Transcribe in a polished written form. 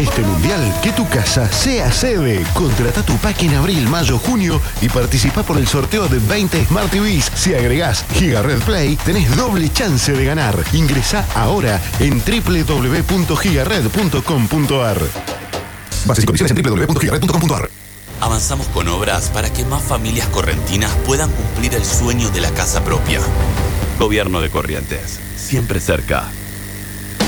este mundial, que tu casa sea sede. Contrata tu pack en abril, mayo, junio y participa por el sorteo de 20 Smart TVs. Si agregás GigaRed Play, tenés doble chance de ganar. Ingresá ahora en www.gigared.com.ar. Bases y condiciones en www.gigared.com.ar. Avanzamos con obras para que más familias correntinas puedan cumplir el sueño de la casa propia. Gobierno de Corrientes, siempre cerca.